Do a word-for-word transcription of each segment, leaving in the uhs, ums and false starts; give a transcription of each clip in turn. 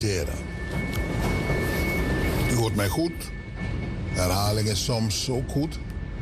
U hoort mij goed. Herhaling is soms ook goed.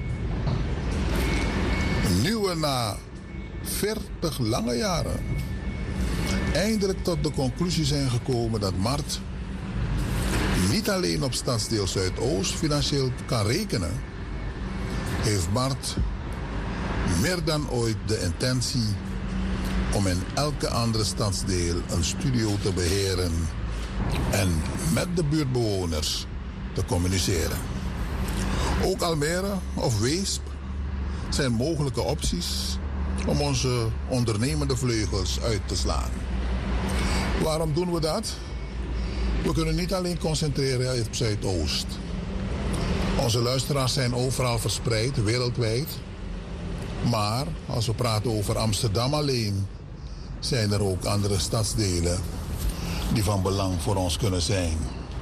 Nieuwe na veertig lange jaren. Eindelijk tot de conclusie zijn gekomen dat Mart niet alleen op stadsdeel Zuidoost financieel kan rekenen, heeft Mart meer dan ooit de intentie om in elke andere stadsdeel een studio te beheren en met de buurtbewoners te communiceren. Ook Almere of Weesp zijn mogelijke opties om onze ondernemende vleugels uit te slaan. Waarom doen we dat? We kunnen niet alleen concentreren op Zuidoost. Onze luisteraars zijn overal verspreid, wereldwijd. Maar als we praten over Amsterdam alleen, zijn er ook andere stadsdelen die van belang voor ons kunnen zijn.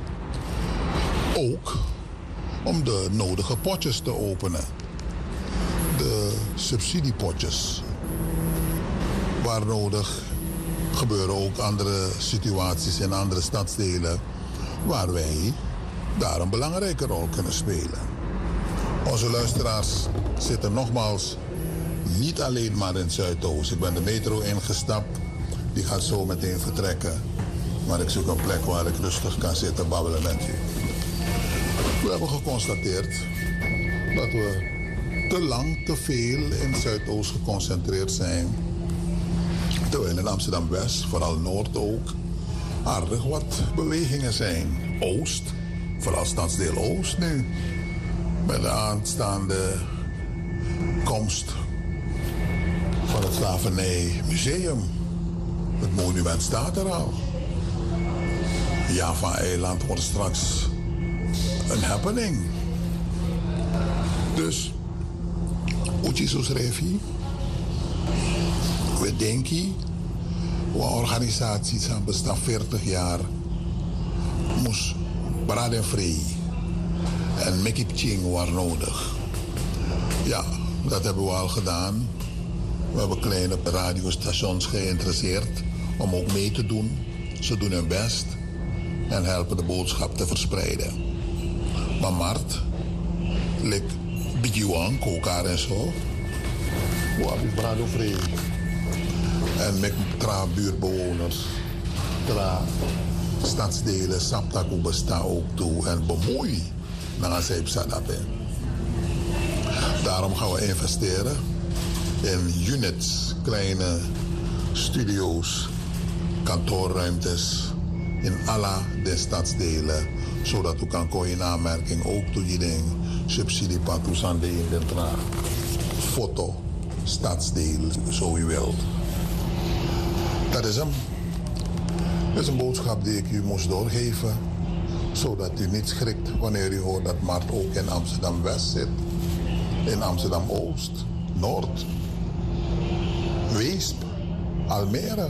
Ook om de nodige potjes te openen. De subsidiepotjes. Waar nodig gebeuren ook andere situaties in andere stadsdelen waar wij daar een belangrijke rol kunnen spelen. Onze luisteraars zitten nogmaals niet alleen maar in Zuidoost. Ik ben de metro ingestapt, die gaat zo meteen vertrekken. Maar ik zoek een plek waar ik rustig kan zitten babbelen met u. We hebben geconstateerd dat we te lang, te veel in Zuidoost geconcentreerd zijn. Terwijl in Amsterdam-West, vooral Noord ook, aardig wat bewegingen zijn. Oost, vooral stadsdeel Oost nu. Met de aanstaande komst van het Slavernijmuseum. Het monument staat er al. Java-eiland wordt straks een happening. Dus, Uchiso Srevi, we denken, we organisaties aan bestaan veertig jaar, moest braden vrij en make it ching waar nodig. Ja, dat hebben we al gedaan. We hebben kleine radiostations geïnteresseerd om ook mee te doen. Ze doen hun best en helpen de boodschap te verspreiden. Maar Mart, lik Bijuan, Kokar en zo, we hebben brado vrij. En met tra buurtbewoners, tra stadsdelen, Saptaku bestaan ook toe en bemoei naar Zeepsadapen. Daarom gaan we investeren in units, kleine studio's, kantoorruimtes in alle de stadsdelen, zodat u kan komen in aanmerking ook toe je ding subsidiepatoes aan de in de tra foto stadsdeel, zo u wilt. Dat is hem. Dat is een boodschap die ik u moest doorgeven, zodat u niet schrikt wanneer u hoort dat Mart ook in Amsterdam-West zit, in Amsterdam-Oost, Noord, Weesp, Almere,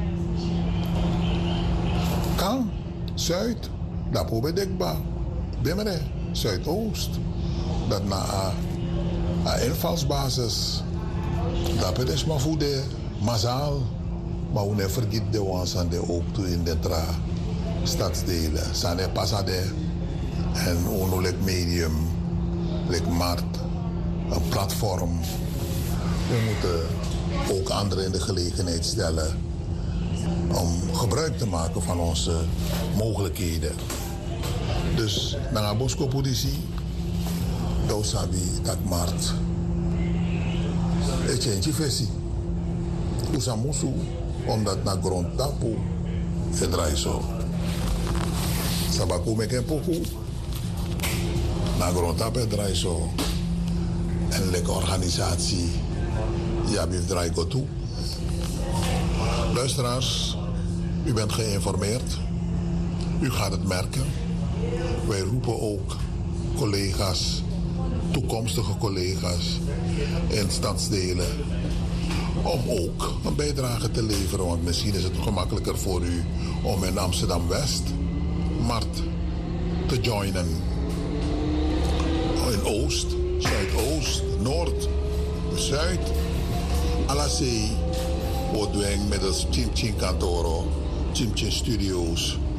Kan, Zuid, dat probeer ik bij, Bimmere, Zuidoost, dat na een invalsbasis, dat is maar voor de massaal. Maar we niet vergeten de ones aan de ook toe in de tra stadsdelen. Zijn er passade en onolek medium, lek Mart, een platform. We moeten ook anderen in de gelegenheid stellen om gebruik te maken van onze mogelijkheden. Dus naar Bosco Politie, dat sabi dat Mart. Het is een versie. Usamusu, omdat na grond tapu, het draait zo. Sabaku met een poku, na grond tapu, het draait zo. En lekker organisatie, ja, we draaien go toe. Luisteraars, u bent geïnformeerd. U gaat het merken. Wij roepen ook collega's, toekomstige collega's in stadsdelen, om ook een bijdrage te leveren. Want misschien is het gemakkelijker voor u om in Amsterdam-West, Mart, te joinen. In Oost, Zuidoost, Noord, Zuid. Alles wordt middels Chim Chim Kantoro, Chim Chim Studios.